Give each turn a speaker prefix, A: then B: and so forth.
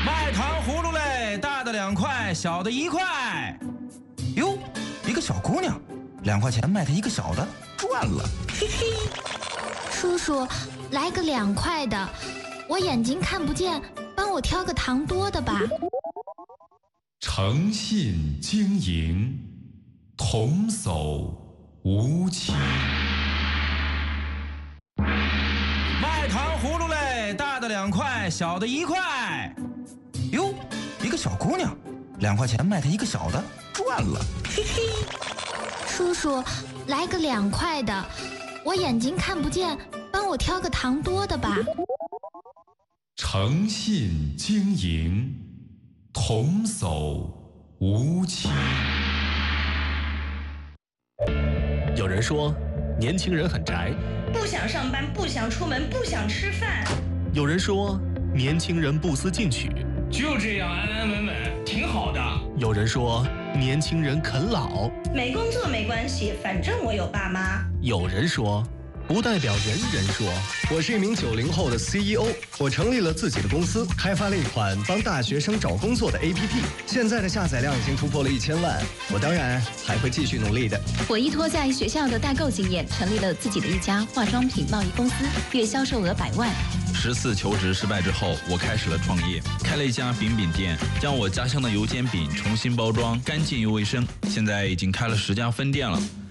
A: 卖糖葫芦嘞，大的2块，小的1块。哟，一个小姑娘，2块钱卖她一个小的，赚了，嘿嘿。
B: 叔叔，来个2块的，我眼睛看不见，帮我挑个糖多的吧。
C: 诚信经营，童叟无欺。
A: 卖糖葫芦嘞，大的2块，小的1块。哟，一个小姑娘，2块钱卖她一个小的，赚了，嘿嘿。
B: 叔叔，来个2块的，我眼睛看不见，帮我挑个糖多的吧。
C: 诚信经营，童叟无欺。
D: 有人说，年轻人很宅，
E: 不想上班，不想出门，不想吃饭。
D: 有人说，年轻人不思进取，
F: 就这样安安稳稳，挺好的。
D: 有人说，年轻人啃老，
E: 没工作没关系，反正我有爸妈。
D: 有人说，不代表人人说。
G: 我是一名90后的 CEO， 我成立了自己的公司，开发了一款帮大学生找工作的 APP， 现在的下载量已经突破了1000万。我当然还会继续努力的。
H: 我依托在学校的代购经验，成立了自己的一家化妆品贸易公司，月销售额100万。
I: 10次求职失败之后，我开始了创业，开了一家饼店，将我家乡的油煎饼重新包装，干净又卫生。现在已经开了10家分店了。